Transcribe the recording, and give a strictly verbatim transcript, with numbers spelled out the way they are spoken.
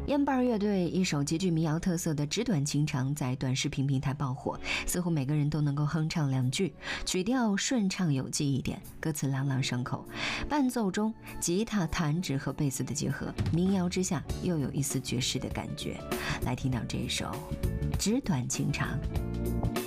烟瓣乐队一首极具民谣特色的纸短情长在短视频平台爆火，似乎每个人都能够哼唱两句，曲调顺畅有记忆点，歌词朗朗上口，伴奏中吉他、弹指和贝斯的结合，民谣之下又有一丝爵士的感觉。来听到这首纸短情长。